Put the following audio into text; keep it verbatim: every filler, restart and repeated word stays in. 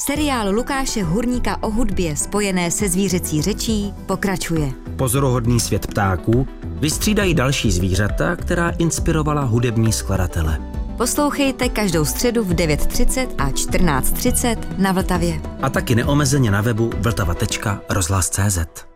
Seriál Lukáše Hurníka o hudbě spojené se zvířecí řečí pokračuje. Pozoruhodný svět ptáků vystřídají další zvířata, která inspirovala hudební skladatele. Poslouchejte každou středu v devět třicet a čtrnáct třicet na Vltavě. A taky neomezeně na webu vltava tečka rozhlas tečka cé zet.